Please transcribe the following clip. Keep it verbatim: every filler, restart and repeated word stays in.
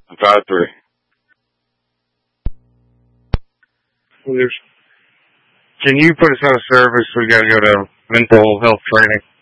Five three. Can you put us out of service? We got to go to mental health training.